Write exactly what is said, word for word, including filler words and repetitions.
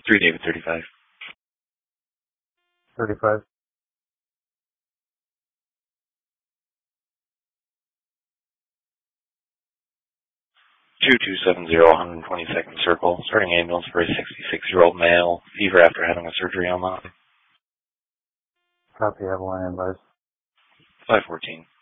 three David thirty-five. thirty-five. two two seven zero, one twenty-second Circle. Starting ambulance for a sixty-six-year-old male. Fever after having a surgery on the Copy, Avalon advice. five fourteen.